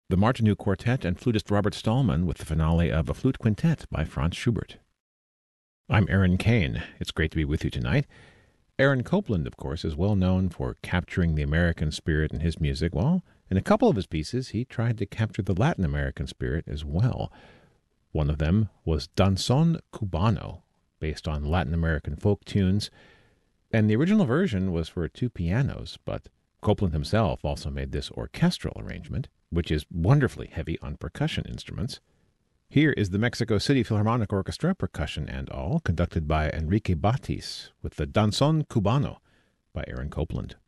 the Martineau Quartet and flutist Robert Stallman with the finale of A Flute Quintet by Franz Schubert. I'm Aaron Kane. It's great to be with you tonight. Aaron Copland, of course, is well known for capturing the American spirit in his music. Well, in a couple of his pieces, he tried to capture the Latin American spirit as well. One of them was Danzón Cubano, based on Latin American folk tunes, and the original version was for two pianos, but Copland himself also made this orchestral arrangement, which is wonderfully heavy on percussion instruments. Here is the Mexico City Philharmonic Orchestra, percussion and all, conducted by Enrique Batis, with the Danzón Cubano by Aaron Copland.